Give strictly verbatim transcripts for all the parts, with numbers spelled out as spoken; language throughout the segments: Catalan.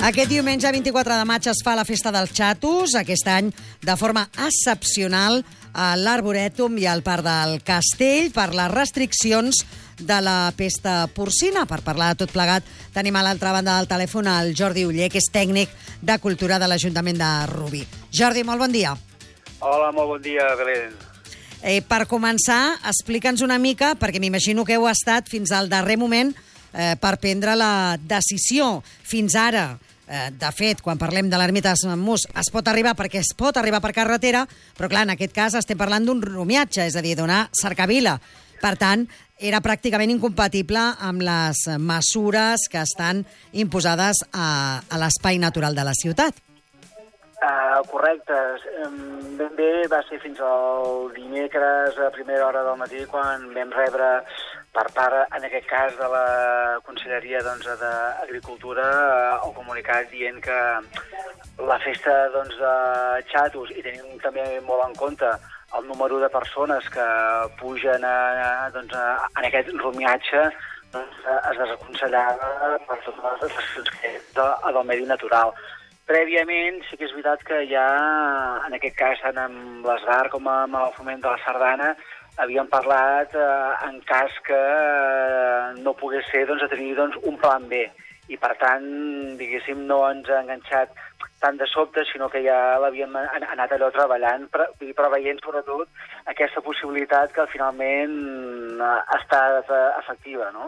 Aquest diumenge vint-i-quatre de maig es fa la Festa dels Xatos, aquest any de forma excepcional a l'Arborètum i al Parc del Castell per les restriccions de la pesta porcina. Per parlar de tot plegat tenim a l'altra banda del telèfon el Jordi Oller, que és tècnic de Cultura de l'Ajuntament de Rubí. Jordi, molt bon dia. Hola, molt bon dia, Belén. Eh, per començar, explica'ns una mica, perquè m'imagino que heu estat fins al darrer moment eh, per prendre la decisió. Fins ara, eh, de fet, quan parlem de l'ermita de Sant Mus, es pot arribar perquè es pot arribar per carretera, però clar, en aquest cas estem parlant d'un rumiatge, és a dir, d'una cercavila. Per tant, era pràcticament incompatible amb les mesures que estan imposades a, a l'espai natural de la ciutat. Uh, correcte. Um, ben bé va ser fins al dimecres a primera hora del matí quan vam rebre per part, en aquest cas, de la Conselleria doncs, d'Agricultura el comunicat dient que la festa doncs, de xatos, i tenim també molt en compte el número de persones que pugen a, doncs, a, en aquest rumiatge, doncs, es desaconsellava per totes les restriccions que hi ha del medi natural. Prèviament, sí que és veritat que ja, en aquest cas, tant amb l'Esbar com amb el Foment de la Sardana, havíem parlat eh, en cas que eh, no pogués ser doncs, a tenir doncs, un plan B. I, per tant, diguéssim, no ens ha enganxat tant de sobte, sinó que ja l'havíem anat allò treballant, preveient, sobretot, aquesta possibilitat que finalment ha estat efectiva, no?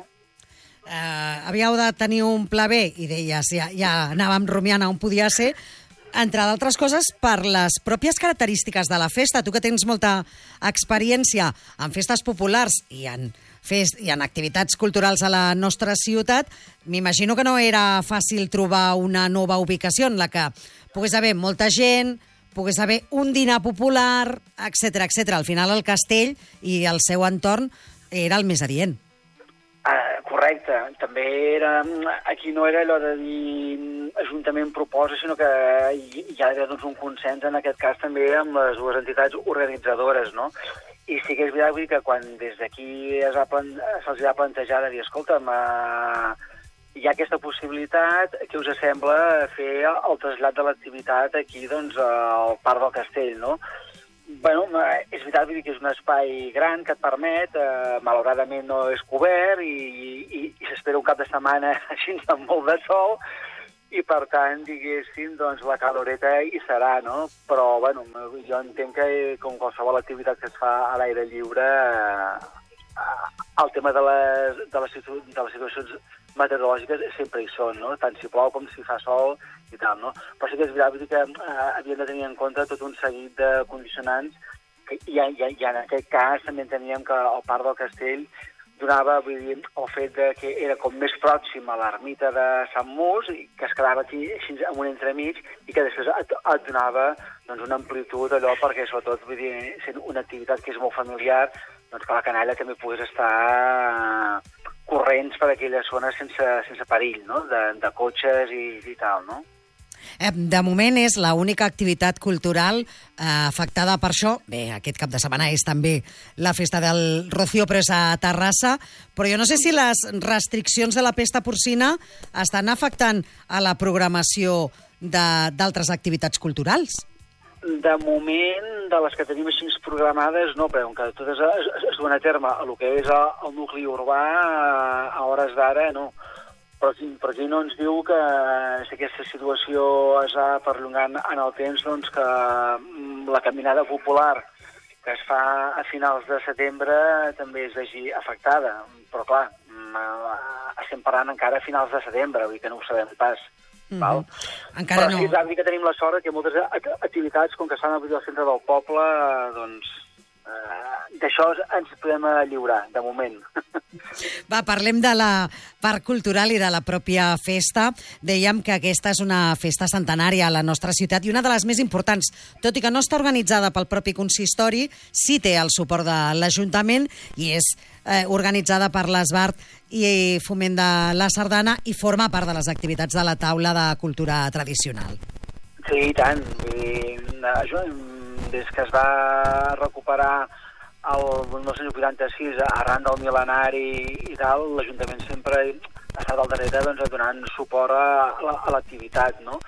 Uh, havíeu de tenir un pla B i deies, ja, ja anàvem rumiant on podia ser, entre d'altres coses per les pròpies característiques de la festa. Tu que tens molta experiència en festes populars i en, fest, i en activitats culturals a la nostra ciutat, m'imagino que no era fàcil trobar una nova ubicació en la que pogués haver molta gent, pogués haver un dinar popular, etcètera, etcètera. Al final el castell i el seu entorn era el més adient. Uh, correcte. També era... Aquí no era allò de dir Ajuntament proposa, sinó que hi ha doncs, un consens, en aquest cas, també amb les dues entitats organitzadores, no? I sí que és veritat que quan des d'aquí se'ls ha plantejat de dir, escolta'm, uh, hi ha aquesta possibilitat, què us sembla fer el trasllat de l'activitat aquí, doncs, al Parc del Castell, no? Bueno, és veritat que és un espai gran que et permet, eh, malauradament no és cobert i, i, i s'espera un cap de setmana així amb molt de sol i, per tant, diguéssim, doncs la caloreta hi serà, no? Però, bueno, jo entenc que com qualsevol activitat que es fa a l'aire lliure, eh, el tema de les, de les, situ de les situacions meteorològiques sempre hi són, no? Tant si plou com si fa sol i tal, no? Però sí que és veritat que eh, havíem de tenir en compte tot un seguit de condicionants que i, i, i en aquest cas també enteníem que el Parc del Castell donava, vull dir, el fet de que era com més pròxim a l'ermita de Sant Mus i que es quedava aquí així en un entremig i que després et, et donava doncs, una amplitud allò perquè sobretot, vull dir, sent una activitat que és molt familiar, doncs que la canalla també pogués estar corrents per aquella zona sense, sense perill, no? De, de cotxes i, i tal, no? De moment és l'única activitat cultural eh, afectada per això. Bé, aquest cap de setmana és també la festa del Rocío, però és a Terrassa. Però jo no sé si les restriccions de la pesta porcina estan afectant a la programació d'altres activitats culturals. De moment, de les que tenim així programades, no, però que totes es, es duen a terme a el que és el, el nucli urbà a hores d'ara, no. Però, però aquí no ens diu que si aquesta situació es va perllongant en el temps, doncs que la caminada popular que es fa a finals de setembre també es vegi afectada. Però clar, estem parlant encara a finals de setembre, vull dir que no ho sabem pas. Mm-hmm. Val? Encara però no. Sí, és dir que tenim la sort que moltes activitats, com que estan al centre del poble, doncs eh, d'això ens podem lliurar, de moment. Va, parlem de la part cultural i de la pròpia festa. Dèiem que aquesta és una festa centenària a la nostra ciutat i una de les més importants. Tot i que no està organitzada pel propi consistori, sí té el suport de l'Ajuntament i és eh, organitzada per l'Esbar i Foment de la Sardana i forma part de les activitats de la taula de cultura tradicional. Sí, i tant. I, això, des que es va recuperar el nou-cents vuitanta-sis, arran del mil·lenari i tal, l'Ajuntament sempre estat al darrere doncs, donant suport a, a l'activitat, no?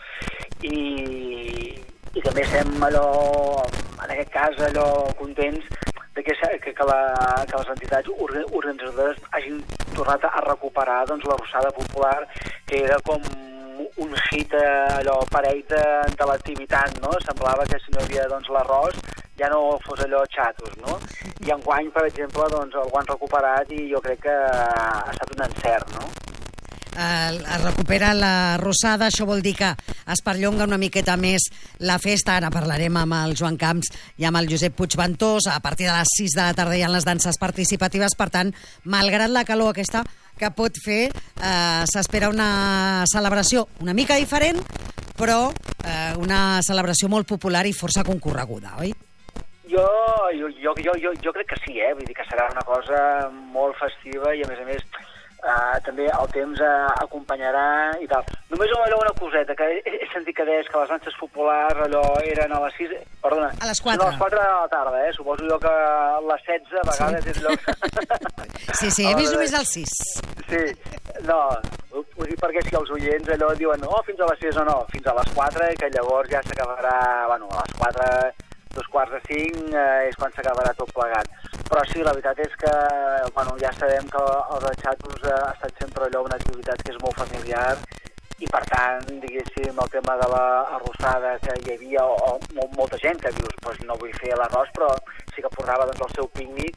I, i també estem allò, en aquest cas, allò contents de que, que, que, la, que les entitats organitzadores hagin tornat a recuperar doncs, la Rossada Popular, que era com un hit allò parell de, de l'activitat, no? Semblava que si no hi havia doncs, l'arròs ja no fos allò xatos, no? I enguany, per exemple, doncs, el ho han recuperat i jo crec que ha estat un encert, no? Eh, es recupera la Rossada, això vol dir que es perllonga una miqueta més la festa. Ara parlarem amb el Joan Camps i amb el Josep Puigventós. A partir de les sis de la tarda hi ha les danses participatives, per tant, malgrat la calor aquesta que pot fer, eh, s'espera una celebració una mica diferent, però eh, una celebració molt popular i força concorreguda, oi? Jo, jo, jo, jo, jo, jo crec que sí, eh? Vull dir que serà una cosa molt festiva i, a més a més, Uh, també el temps uh, acompanyarà i tal. Només allò una coseta, que he, he sentit que deies que les danses populars allò eren a les sis... Perdona, a les quatre. A les quatre de la tarda, eh? Suposo jo que a les setze a vegades sí. És allò... Sí, sí, he vist només el sis. Sí, no, ho, ho dic perquè si els oients allò diuen oh, fins a les sis o no, fins a les quatre, que llavors ja s'acabarà, bueno, a les quatre, dos quarts de cinc, eh, és quan s'acabarà tot plegat. Però sí, la veritat és que bueno, ja sabem que el de xatos ha estat sempre allò una activitat que és molt familiar i, per tant, diguéssim, el tema de la arrossada que hi havia, o, o molta gent que dius, pues, no vull fer l'arròs, però sí que portava doncs, el seu pícnic,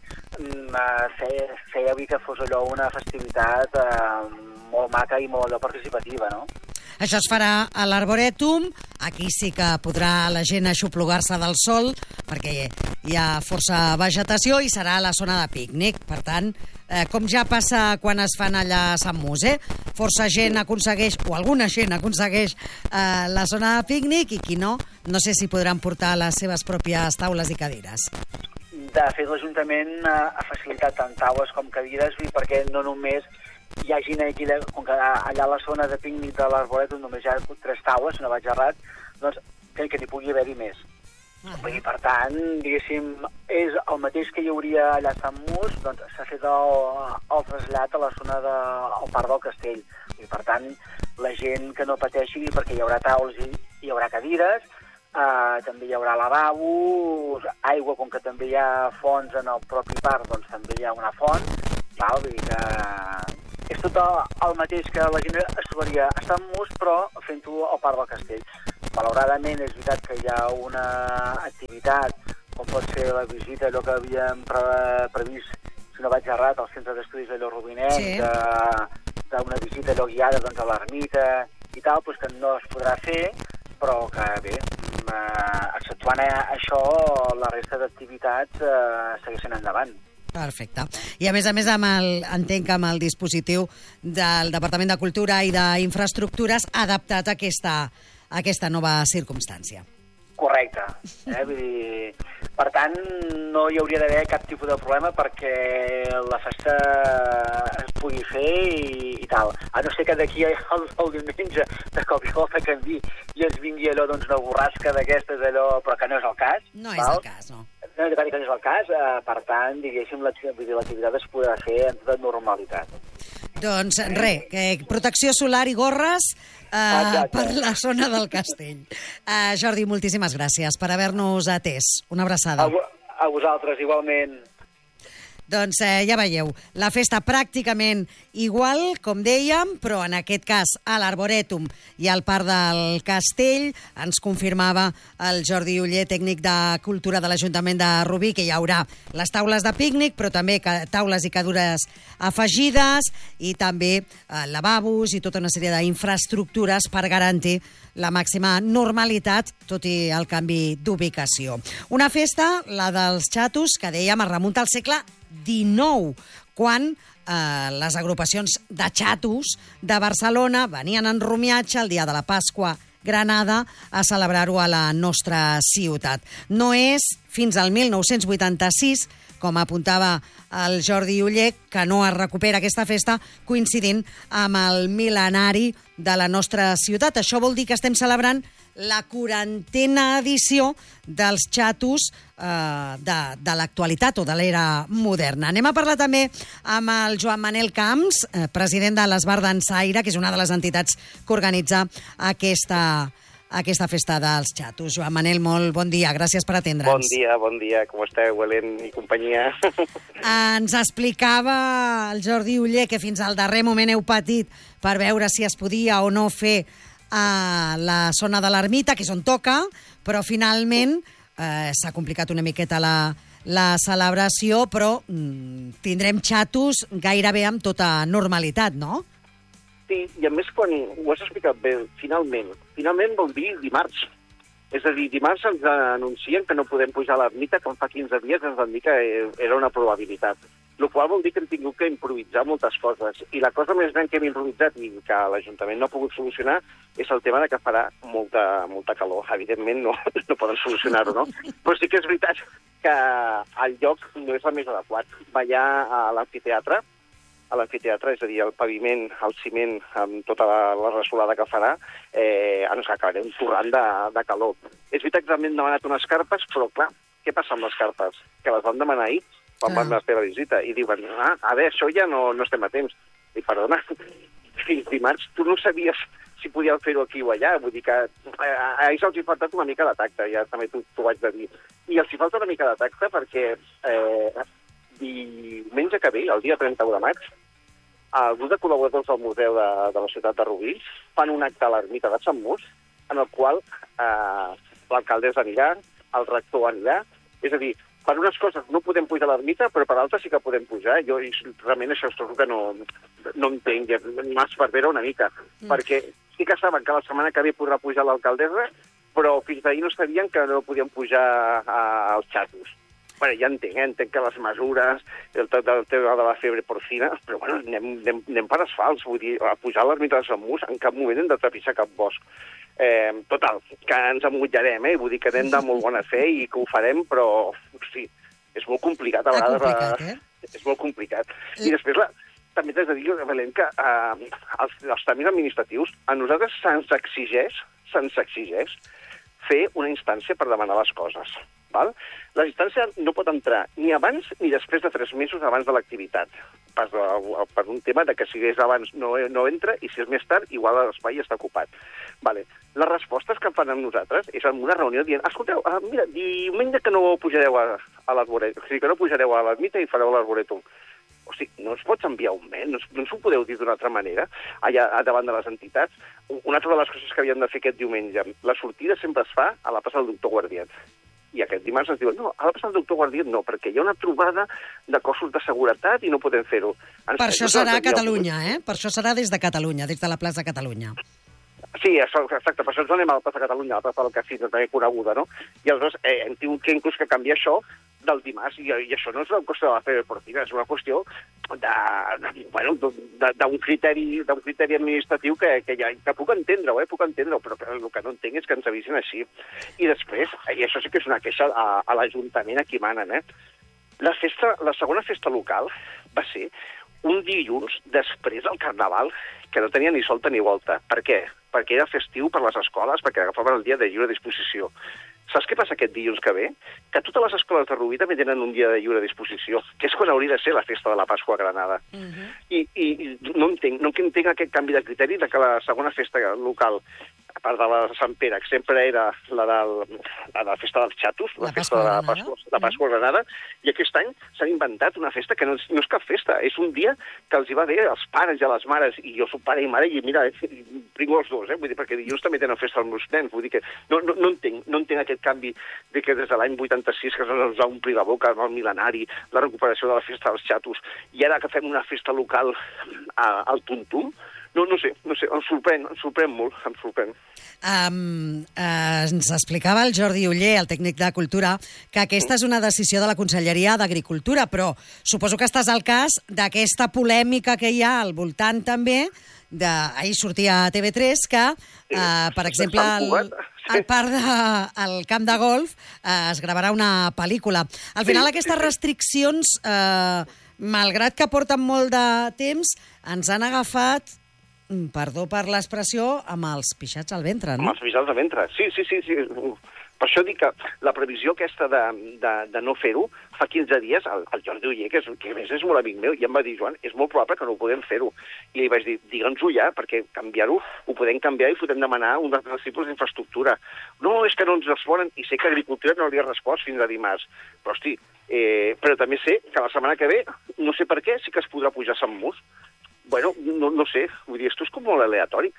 feia, feia que fos allò una festivitat eh, molt maca i molt allò participativa, no? Això es farà a l'Arborètum. Aquí sí que podrà la gent aixoplugar-se del sol, perquè hi ha força vegetació i serà a la zona de pícnic. Per tant, eh, com ja passa quan es fan allà a Sant Mus, eh? Força gent aconsegueix, o alguna gent aconsegueix eh, la zona de pícnic, i qui no, no sé si podran portar les seves pròpies taules i cadires. De fet, l'Ajuntament ha facilitat tant taules com cadires, perquè no només hi ha gent aquí, com que allà a la zona de pícnic de l'Arborètum només hi ha tres taules, si no vaig errat, doncs que, que n'hi pugui haver-hi més. Uh -huh. I per tant, diguéssim, és el mateix que hi hauria allà a Sant Mus, doncs s'ha fet el, el trasllat a la zona del Parc del Castell. I per tant, la gent que no pateixi, perquè hi haurà taules i hi haurà cadires, Uh, també hi haurà lavabos, aigua, com que també hi ha fonts en el propi parc, doncs també hi ha una font, val? Vull dir que és tot el, el mateix que la gent es trobaria a Sant Mus, però fent-ho al Parc del Castell. Malauradament és veritat que hi ha una activitat, com pot ser la visita, allò que havíem pre previst, si no vaig errat, al Centre d'Estudis d'allò Rovinet, sí. d'una visita allò guiada doncs, a l'ermita i tal, doncs que no es podrà fer, però que bé, eh, exceptuant això, la resta d'activitats eh, segueixen endavant. Perfecte. I a més a més, amb el, entenc que amb el dispositiu del Departament de Cultura i d'Infraestructures adaptat a aquesta, a aquesta nova circumstància. Correcte. Eh? Vull dir, per tant, no hi hauria d'haver cap tipus de problema perquè la festa es pugui fer i, i tal. A no ser que d'aquí al, al diumenge de cop i volta canvi i ens vingui allò, doncs, una borrasca d'aquestes, allò, però que no és el cas. No és val? el cas, no. No, que no és el cas, eh, per tant, diguéssim, l'activitat es podrà fer en tota normalitat. Doncs res, que protecció solar i gorres eh, per la zona del castell. Uh, Jordi, moltíssimes gràcies per haver-nos atès. Una abraçada. A, a vosaltres, igualment. Doncs eh, ja veieu, la festa pràcticament igual, com dèiem, però en aquest cas a l'Arborètum i al Parc del Castell. Ens confirmava el Jordi Oller, tècnic de Cultura de l'Ajuntament de Rubí, que hi haurà les taules de pícnic, però també taules i cadires afegides i també eh, lavabos i tota una sèrie d'infraestructures per garantir la màxima normalitat, tot i el canvi d'ubicació. Una festa, la dels xatos, que dèiem es remunta al segle dinou, quan eh, les agrupacions de xatos de Barcelona venien en romiatge el dia de la Pasqua Granada a celebrar-ho a la nostra ciutat. No és fins al mil nou-cents vuitanta-sis com apuntava el Jordi Uller, que no es recupera aquesta festa coincidint amb el mil·lenari de la nostra ciutat. Això vol dir que estem celebrant la quarantena edició dels xatos eh, de, de l'actualitat o de l'era moderna. Anem a parlar també amb el Joan Manel Camps, eh, president de l'Esbar Dansaire, que és una de les entitats que organitza aquesta, aquesta festa dels xatos. Joan Manel, molt bon dia, gràcies per atendre'ns. Bon dia, bon dia, com esteu, Helen i companyia? Ens explicava el Jordi Uller que fins al darrer moment heu patit per veure si es podia o no fer a la zona de l'ermita, que és on toca, però finalment eh, s'ha complicat una miqueta la, la celebració, però mm, tindrem xatos gairebé amb tota normalitat, no? Sí, i a més quan ho has explicat bé, finalment, finalment vol dir dimarts. És a dir, dimarts ens anuncien que no podem pujar a l'ermita, que fa quinze dies ens van dir que era una probabilitat. El qual vol dir que hem tingut que improvisar moltes coses. I la cosa més gran que hem improvisat i que l'Ajuntament no ha pogut solucionar és el tema de que farà molta, molta calor. Evidentment no, no poden solucionar-ho, no? Però sí que és veritat que el lloc no és el més adequat. Ballar a l'amfiteatre, a l'amfiteatre, és a dir, el paviment, el ciment, amb tota la, la ressolada que farà, eh, ens acabarem torrant de, de calor. És veritat que també hem demanat unes carpes, però clar, què passa amb les carpes? Que les vam demanar ahir, quan vam fer la visita, i diuen, ah, a veure, això ja no, no estem a temps. I perdona, fins dimarts tu no sabies si podíem fer-ho aquí o allà, vull dir que eh, a ells els hi ha faltat una mica de tacte, ja també t'ho vaig de dir. I els hi falta una mica de tacte perquè eh, diumenge que ve, el dia trenta-u de maig, el grup de col·laboradors del Museu de, de la ciutat de Rubí fan un acte a l'ermita de Sant Mus, en el qual eh, l'alcaldessa anirà, el rector anirà, és a dir, per unes coses no podem pujar a l'ermita, però per altres sí que podem pujar. Jo realment això és tot que no, no entenc, m'esparvera una mica, mm. perquè sí que saben que la setmana que ve podrà pujar l'alcaldessa, però fins d'ahir no sabien que no podien pujar als xatos. Bueno, ja entenc, eh? entenc que les mesures, el tema de la febre porcina, però bueno, anem, anem, anem per asfalts, vull dir, a pujar a l'ermita de Sant Mus, en cap moment hem de trepitjar cap bosc. Eh, total, que ens emmotllarem, eh? vull dir que anem de molt bona fe i que ho farem, però, hosti, és molt complicat a vegades. Complicat, eh? És molt complicat. I després, la, també t'has de dir, Belén, que eh, els, els tràmits administratius, a nosaltres se'ns exigeix, se'ns exigeix fer una instància per demanar les coses. Val? La instància no pot entrar ni abans ni després de tres mesos abans de l'activitat, per, per un tema de que si és abans no, no entra i si és més tard igual l'espai està ocupat. Vale. Les respostes que fan amb nosaltres és en una reunió dient, escolteu, uh, mira, diumenge que no pujareu a, a l'arboretum, o sigui que no pujareu a l'ermita i fareu l'arboretum. O sigui, no ens pots enviar un mail, no, no ens ho podeu dir d'una altra manera, allà davant de les entitats. Una altra de les coses que havíem de fer aquest diumenge, la sortida sempre es fa a la plaça del Doctor Guardiat. I aquest dimarts ens diuen, no, a la plaça del Doctor Guardiat no, perquè hi ha una trobada de cossos de seguretat i no podem fer-ho. Per això serà a Catalunya, eh? Per això serà des de Catalunya, des de la plaça Catalunya. Sí, exacte, per això ens anem a la plaça Catalunya, a la plaça del Casino, també coneguda, no? I aleshores eh, hem tingut que inclús que canviar això del dimarts, i, i això no és una qüestió de la febre porcina, és una qüestió de, de, bueno, d'un criteri, d'un criteri administratiu que, que, ja, que puc entendre-ho, eh, puc entendre-ho, però el que no entenc és que ens avisin així. I després, i això sí que és una queixa a, a l'Ajuntament a qui manen, eh? La, festa, la segona festa local va ser un dilluns després del Carnaval que no tenia ni solta ni volta. Per què? Perquè era festiu per les escoles, perquè agafaven el dia de lliure disposició. Saps què passa aquest dilluns que ve? Que totes les escoles de Rubí també tenen un dia de lliure disposició, que és quan hauria de ser la festa de la Pasqua a Granada. Uh -huh. I, i, I no entenc, no entenc aquest canvi de criteri de que la segona festa local, a part de la de Sant Pere, que sempre era la de la, la festa dels xatos, la, la festa de la Pasqua, la Pasqua a Granada, i aquest any s'han inventat una festa que no és, no és cap festa, és un dia que els hi va bé als pares i a les mares, i jo soc pare i mare, i mira, pringo els dos, eh? Vull dir, perquè dilluns també tenen festa els meus nens, vull dir que no, no, no entenc, no entenc aquest canvi de que des de l'any vuitanta-sis que ens va omplir la boca amb el mil·lenari, la recuperació de la festa dels xatos, i ara que fem una festa local a, al Tuntum, no, no sé, no sé, em sorprèn, em sorprèn molt, em sorprèn. Um, uh, ens explicava el Jordi Uller, el tècnic de Cultura, que aquesta és una decisió de la Conselleria d'Agricultura, però suposo que estàs al cas d'aquesta polèmica que hi ha al voltant també de, ahir sortia a T V tres que, eh, per exemple, el, al parc de, al camp de golf eh, es gravarà una pel·lícula. Al final, sí, aquestes restriccions, eh, malgrat que porten molt de temps, ens han agafat, perdó per l'expressió, amb els pixats al ventre, no? Amb els pixats al ventre, sí, sí, sí. sí. Per això dic que la previsió aquesta de, de, de no fer-ho, fa quinze dies, el, el Jordi Oller, que, és, que a més és molt amic meu, i em va dir, Joan, és molt probable que no ho podem fer-ho. I li vaig dir, digue'ns-ho ja, perquè canviar-ho ho podem canviar i podem demanar un dels tipus d'infraestructura. No, és que no ens responen, i sé que Agricultura no li ha respost fins a dimarts. Però, hosti, eh, però també sé que la setmana que ve, no sé per què, sí que es podrà pujar a Sant Mus. Bueno, no, no sé, vull dir, esto és com molt aleatori.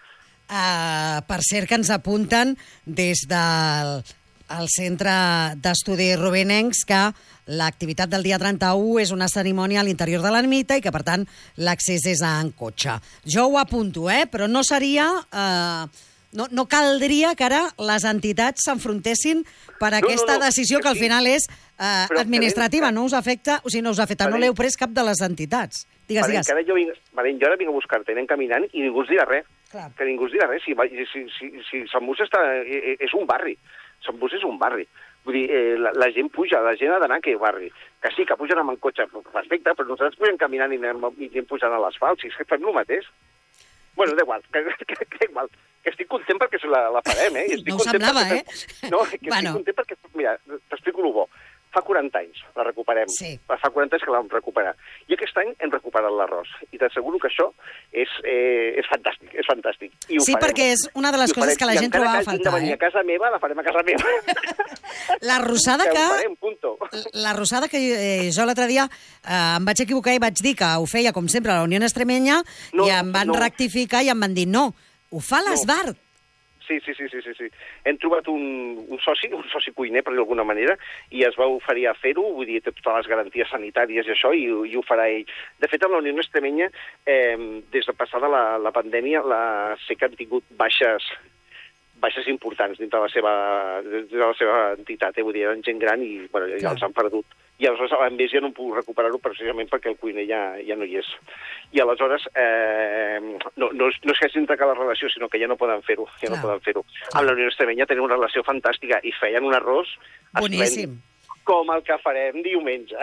Uh, per cert, que ens apunten des del el Centre d'Estudis Rubinencs que l'activitat del dia trenta-u és una cerimònia a l'interior de l'ermita i que, per tant, l'accés és en cotxe. Jo ho apunto, eh? Però no seria... Eh, no, no caldria que ara les entitats s'enfrontessin per aquesta no, no, no, decisió que al final és eh, administrativa, no us afecta, o sigui, no us afecta, no l'heu pres cap de les entitats. Digues, digues. Ara jo, vinc, jo ara vinc a buscar-te, anem caminant i ningú us dirà res. Clar. Que ningú us dirà res. Si, si, si, si Sant Mus està, és un barri. Sant Mus és un barri. Vull dir, eh, la, la gent puja, la gent ha d'anar a aquell barri. Que sí, que pugen amb el cotxe, perfecte, però nosaltres podem caminant i anem, i anem pujant a l'asfalt, si és que fem el mateix. Bueno, és igual, que, que, que, que, igual. Que estic content perquè la, la farem, eh? Estic no ho semblava, perquè, eh? No, que bueno. Estic content perquè, mira, t'explico el bo. Fa quaranta anys la recuperem. Sí. Fa quaranta anys que la vam recuperar. I aquest any hem recuperat l'arròs. I t'asseguro que això és, eh, és fantàstic, és fantàstic. I ho sí, farem. perquè és una de les coses que la gent trobava a faltar. I encara que hagi de venir a casa meva, la farem a casa meva. La rosada que... que ho farem, punto. La rosada que eh, jo l'altre dia eh, em vaig equivocar i vaig dir que ho feia, com sempre, la Unió Extremenya, no, i em van no. rectificar i em van dir, no, ho fa l'Esbart. No. Sí, sí, sí, sí, sí, sí. Hem trobat un, un soci, un soci cuiner, per dir d'alguna manera, i es va oferir a fer-ho, vull dir, té totes les garanties sanitàries i això, i, i ho farà ell. De fet, amb la Unió Extremenya, eh, des de passada la, la pandèmia, la, sé que han tingut baixes baixes importants dintre de la seva, de la seva entitat, eh? Vull dir, eren gent gran i bueno, ja els han perdut. I aleshores, a més, ja no puc recuperar-ho precisament perquè el cuiner ja, ja no hi és. I aleshores, eh, no, no, no és que hagin trencat la relació, sinó que ja no poden fer-ho. Ja Clar. no poden fer-ho. Amb la Unió Extremenya tenen una relació fantàstica i feien un arròs boníssim. Com el que farem diumenge.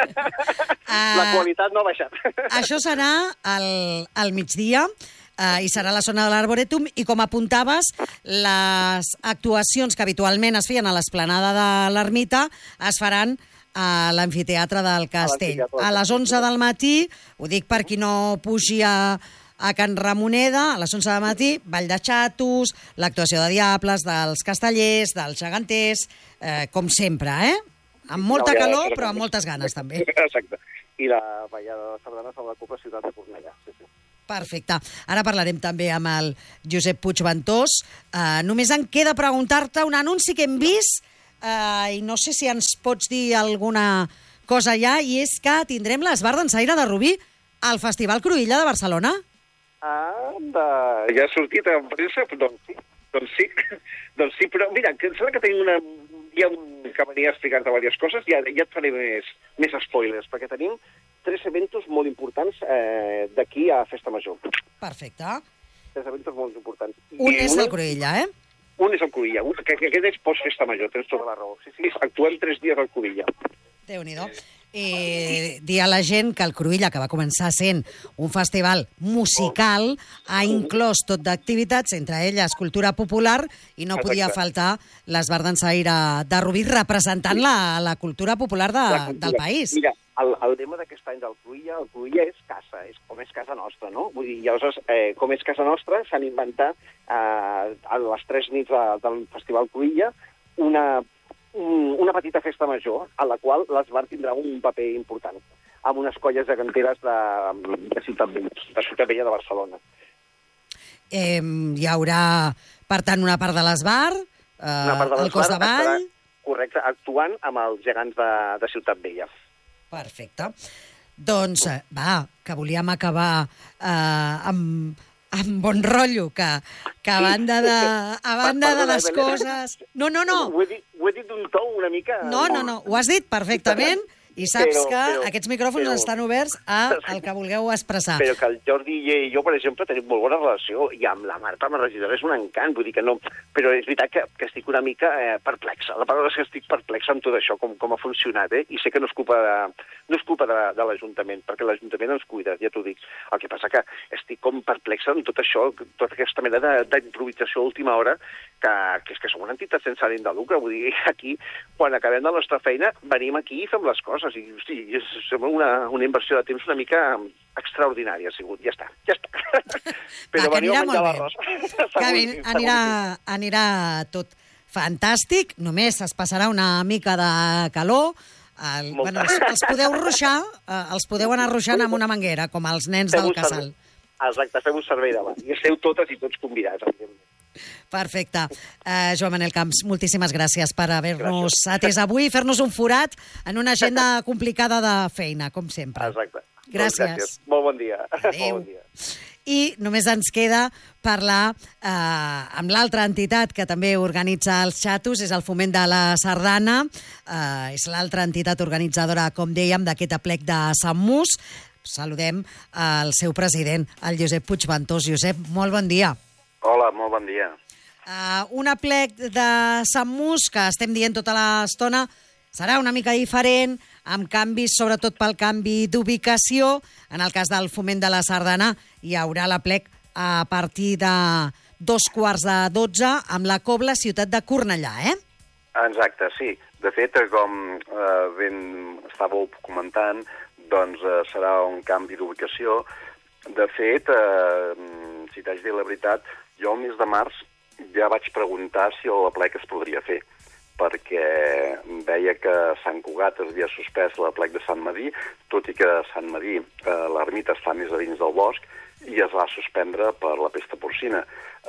Uh, la qualitat no ha baixat. Això serà al, al migdia, uh, i serà a la zona de l'Arboretum, i com apuntaves, les actuacions que habitualment es feien a l'esplanada de l'ermita es faran a l'amfiteatre del Castell. A les onze del matí, ho dic per qui no pugi a, a Can Ramoneda, a les onze del matí, ball de xatos, l'actuació de diables, dels castellers, dels geganters, eh, com sempre, eh? Amb molta no, ja, calor, però amb moltes ganes, també. Exacte. I la ballada de sardanes amb la Copa Ciutat de Cornellà. Sí, sí. Perfecte. Ara parlarem també amb el Josep Puigventós. Uh, només em queda preguntar-te un anunci que hem vist, uh, i no sé si ens pots dir alguna cosa ja, i és que tindrem l'Esbart d'Ensaire de Rubí al Festival Cruïlla de Barcelona. Ah, de... ja ha sortit a premsa? Doncs sí. Doncs sí. doncs sí, però mira, que em sembla que tenim una... Hi ha un que venia a explicar-te diverses coses, ja, ja et faré més, més spoilers, perquè tenim tres eventos molt importants eh, d'aquí a Festa Major. Perfecte. Tres eventos molt importants. Un I és un, el Cruïlla, eh? Un és el Cruïlla, un, que, que aquest és post-Festa Major, tens tota la raó. Sí, sí, actuem tres dies al Cruïlla. Déu-n'hi-do. Eh, dir a la gent que el Cruïlla, que va començar sent un festival musical, ha inclòs tot d'activitats, entre elles cultura popular, i no podia Exacte. faltar l'Esbart d'Ensaire de Rubí representant la, la cultura popular de, la cultura. del país. Mira, el, el tema d'aquest any del Cruïlla, el Cruïlla és casa, és com és casa nostra, no? Vull dir, llavors, eh, com és casa nostra, s'han inventat eh, a les tres nits de, del Festival Cruïlla una una petita festa major, a la qual l'Esbart tindrà un paper important, amb unes colles geganteres de, de Ciutat Vella, de Ciutat Vella de Barcelona. Eh, hi haurà, per tant, una part de l'Esbart, eh, el cos de ball... Estarà, correcte, actuant amb els gegants de, de Ciutat Vella. Perfecte. Doncs, va, que volíem acabar eh, amb... amb bon rotllo, que, que a banda de, a banda de les coses... No, no, no. Ho he dit, ho he dit d'un to una mica... No, no, no, ho has dit perfectament I saps Però- que però- aquests micròfons però- estan oberts a el que vulgueu expressar. Però que el Jordi i jo, per exemple, tenim molt bona relació, i amb la Marta, amb la regidora, és un encant, vull dir que no... Però és veritat que, que estic una mica eh, perplexa. La paraula és que estic perplexa amb tot això, com, com ha funcionat, eh? I sé que no és culpa de, no és culpa de, de l'Ajuntament, perquè l'Ajuntament ens cuida, ja t'ho dic. El que passa que estic com perplexa amb tot això, tota aquesta mena de- d'improvisació a última hora, que, que és que som una entitat sense ànim de lucre. Vull dir, aquí, quan acabem la nostra feina, venim aquí i fem les coses. I, hosti, és una, una inversió de temps una mica extraordinària ha sigut. Ja està, ja està. Però Va, que veniu a anirà menjar molt l'arròs. Que Segur, ben- segur anirà, que sí. anirà tot fantàstic, només es passarà una mica de calor. El, Molta. bueno, els, els podeu ruixar, eh, els podeu anar ruixant amb una manguera, com els nens del Fem-vos casal. servei. Exacte, fem un servei davant. I esteu totes i tots convidats, evidentment. Perfecte. Uh, Joan Manel Camps, moltíssimes gràcies per haver-nos Gràcies. atès avui i fer-nos un forat en una agenda complicada de feina, com sempre. Exacte. Gràcies. Doncs gràcies. Molt bon dia. Adéu. Molt bon dia. I només ens queda parlar eh, amb l'altra entitat que també organitza els xatos, és el Foment de la Sardana, eh, és l'altra entitat organitzadora, com dèiem, d'aquest aplec de Sant Mus. Saludem el seu president, el Josep Puigventós. Josep, molt bon dia. Hola, molt bon dia. Uh, un aplec de Sant Mus, que estem dient tota l'estona, serà una mica diferent, amb canvis, sobretot pel canvi d'ubicació. En el cas del Foment de la Sardana, hi haurà l'aplec a partir de dos quarts de dotze amb la Cobla Ciutat de Cornellà, eh? Exacte, sí. De fet, com eh, ben estàveu comentant, doncs eh, serà un canvi d'ubicació. De fet, eh, si t'haig de dir la veritat, jo el mes de març ja vaig preguntar si l'aplec es podria fer, perquè veia que a Sant Cugat es havia suspès l'aplec de Sant Madí, tot i que a Sant Madí eh, l'ermita està més a dins del bosc, i es va suspendre per la pesta porcina.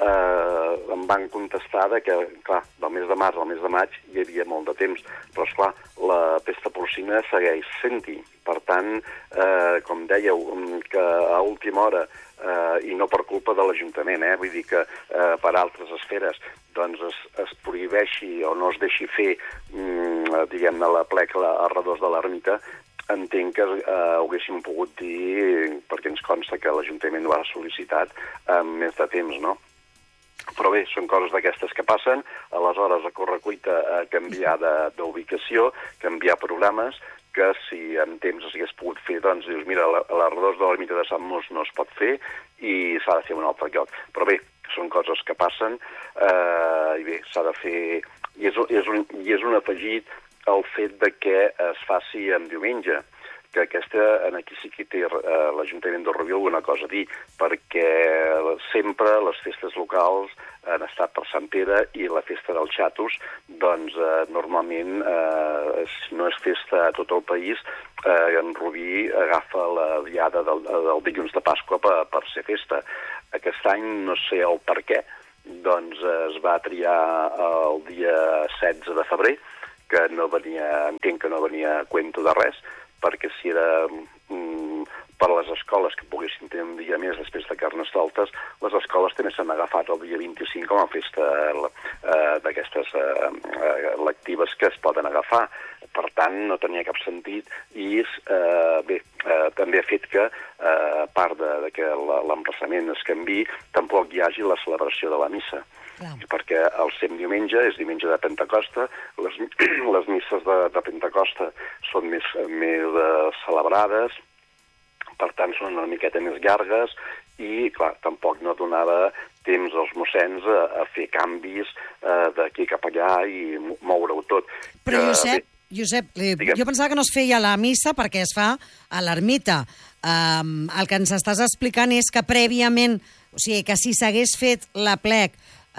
Eh, em van contestar de que, clar, del mes de març al mes de maig hi havia molt de temps, però, esclar, la pesta porcina segueix sent-hi. Per tant, eh, com dèieu, que a última hora, eh, i no per culpa de l'Ajuntament, eh, vull dir que eh, per altres esferes, doncs es, es prohibeixi o no es deixi fer, mm, diguem-ne, l'aplec a redós de l'ermita, entenc que eh, ho haguéssim pogut dir, perquè ens consta que l'Ajuntament ho ha sol·licitat amb més de temps, no? Però bé, són coses d'aquestes que passen, aleshores a correcuita a canviar d'ubicació, canviar programes, que si en temps s'hagués pogut fer, doncs dius, mira, la, la redós de l'ermita de Sant Mus no es pot fer i s'ha de fer un altre lloc. Però bé, són coses que passen eh, i bé, s'ha de fer... I és, és, un, I és un afegit el fet de que es faci en diumenge, que aquesta, en aquí sí que té eh, l'Ajuntament de Rubí alguna cosa a dir, perquè sempre les festes locals han estat per Sant Pere i la festa dels xatos, doncs eh, normalment, eh, si no és festa a tot el país, eh, en Rubí agafa la diada del, del dilluns de Pasqua per, per ser festa. Aquest any no sé el per què, doncs eh, es va triar el dia setze de febrer, que no venia, entenc que no venia a cuento de res, perquè si era mm, per les escoles que poguessin tenir un dia més després de Carnestoltes, les escoles també s'han agafat el dia vint-i-cinc com a festa eh, d'aquestes eh, eh, lectives que es poden agafar. Per tant, no tenia cap sentit i eh, bé, eh, també ha fet que, eh, a part de, de que l'emplaçament es canviï, tampoc hi hagi la celebració de la missa. Clar. Perquè el sem diumenge és diumenge de Pentecosta, les, les misses de, de Pentecosta són més, més uh, celebrades, per tant són una miqueta més llargues i, clar, tampoc no donava temps als mossens a, a fer canvis uh, d'aquí cap allà i moure-ho tot. Però, que, Josep, Josep, eh, Digue'm. jo pensava que no es feia la missa perquè es fa a l'ermita. Um, el que ens estàs explicant és que prèviament, o sigui, que si s'hagués fet l'aplec Uh,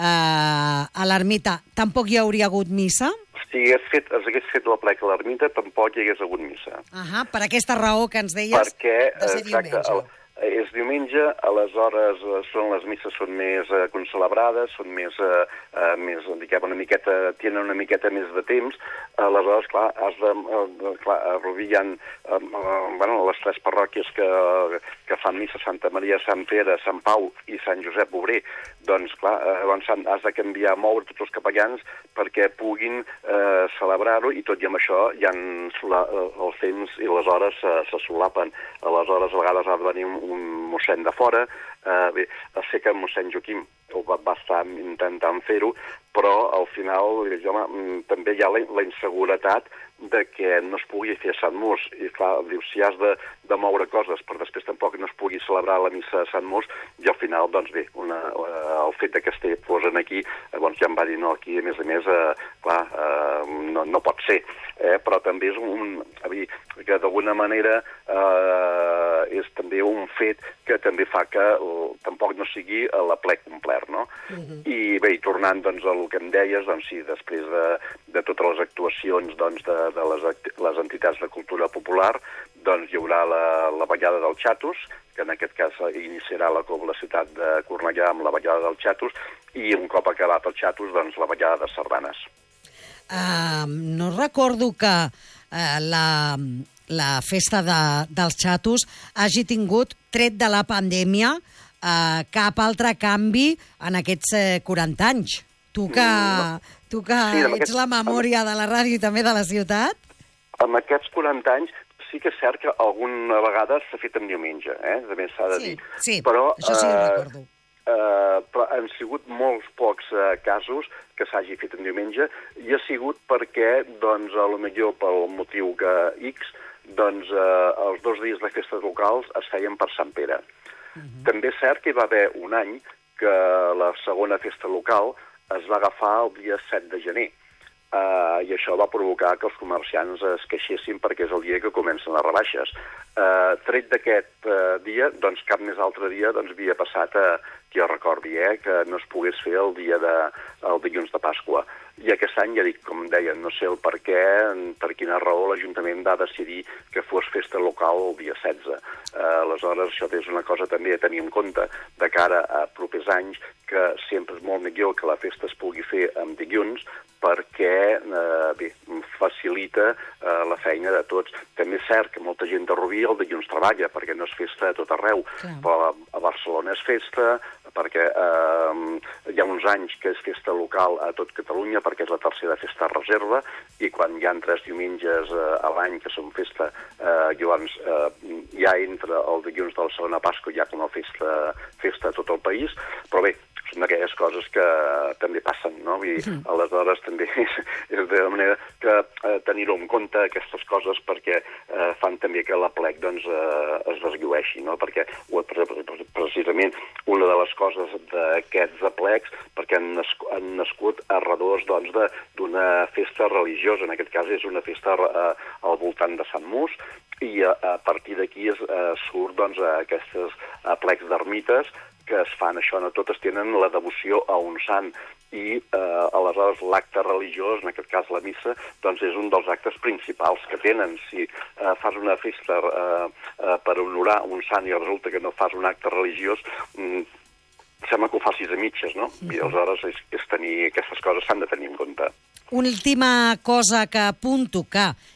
a l'ermita, tampoc hi hauria hagut missa? Si hagués fet, es hagués fet l'aplec a l'ermita, tampoc hi hagués hagut missa. Uh -huh, per aquesta raó que ens deies Perquè, de ser exacte, diumenge. és diumenge, aleshores eh, són les misses són més eh, concelebrades, són més, eh, eh, més diguem, una miqueta, tenen una miqueta més de temps, aleshores, clar, has de, eh, clar, a Rubí hi ha eh, bueno, les tres parròquies que, que fan missa, Santa Maria, Sant Pere, Sant Pau i Sant Josep Obrer, doncs, clar, eh, doncs has de canviar, moure tots els capellans perquè puguin eh, celebrar-ho, i tot i amb això hi ha la, els temps i les hores se, se solapen. Aleshores, a vegades ha de venir un, un mossèn de fora. Eh, bé, sé que mossèn Joaquim va, va estar intentant fer-ho, però al final home, també hi ha la, la inseguretat de que no es pugui fer a Sant Mos. I clar, diu, si has de, de moure coses per després tampoc no es pugui celebrar la missa a Sant Mos, i al final, doncs bé, una, el fet de que es posen aquí, doncs ja em va dir, no, aquí a més a més, eh, clar, eh, no, no pot ser. Eh, però també és un, a dir, que d'alguna manera eh, és també un fet que també fa que el, tampoc no sigui a la ple complet, no? Uh-huh. I bé, i tornant doncs al que em deies, doncs sí, després de, de totes les actuacions doncs, de, de les, les entitats de cultura popular, doncs hi haurà la, la ballada del Xatus, que en aquest cas iniciarà la, la ciutat de Cornellà amb la ballada del Xatus, i un cop acabat el Xatus, doncs la ballada de sardanes. Uh, no recordo que uh, la, la festa de, dels Xatus hagi tingut, tret de la pandèmia, uh, cap altre canvi en aquests uh, quaranta anys. Tu que, tu que sí, ets aquest, la memòria amb, de la ràdio i també de la ciutat? Amb aquests quaranta anys sí que és cert que alguna vegada s'ha fet en diumenge, eh? També s'ha de sí, dir. Sí, però, això sí ho recordo. Uh, però han sigut molts pocs uh, casos que s'hagi fet en diumenge, i ha sigut perquè, doncs, a lo millor pel motiu que X, doncs, uh, els dos dies de festes locals es feien per Sant Pere. Uh-huh. També és cert que hi va haver un any que la segona festa local es va agafar el dia set de gener, uh, i això va provocar que els comerciants es queixessin perquè és el dia que comencen les rebaixes. Uh, tret d'aquest uh, dia, doncs cap més altre dia doncs, havia passat a, que jo recordi, eh, que no es pogués fer el dia de, el dilluns de Pasqua. I aquest any, ja dic, com deia, no sé el per què, per quina raó l'Ajuntament va decidir que fos festa local el dia setze. Uh, aleshores, això és una cosa també a tenir en compte de cara a propers anys, que sempre és molt millor que la festa es pugui fer amb dilluns, perquè eh, bé, facilita eh, la feina de tots. També és cert que molta gent de Rubí el dilluns treballa, perquè no és festa a tot arreu, clar. Però a Barcelona és festa, perquè eh, hi ha uns anys que és festa local a tot Catalunya, perquè és la tercera festa reserva, i quan hi ha tres diumenges eh, a l'any que són festa, eh, llavors eh, ja entra el dilluns de la segona Pasqua ja com a festa, festa a tot el país, però bé, són d'aquelles coses que també passen, no? I mm. aleshores també és, és de manera que eh, tenir-ho en compte, aquestes coses, perquè eh, fan també que la plec doncs, eh, es desllueixi, no? Perquè precisament una de les coses d'aquests aplecs, perquè han, nascut, han nascut a redors doncs, d'una festa religiosa, en aquest cas és una festa eh, al voltant de Sant Mos, i a, a partir d'aquí es, eh, surt doncs, aquestes aplecs d'ermites, que es fan això, no totes tenen la devoció a un sant, i eh, aleshores l'acte religiós, en aquest cas la missa, doncs és un dels actes principals que tenen. Si eh, fas una festa eh, eh, per honorar un sant i resulta que no fas un acte religiós, mm, sembla que ho facis a mitges, no? I aleshores és, és tenir, aquestes coses s'han de tenir en compte. Última cosa que apunto, que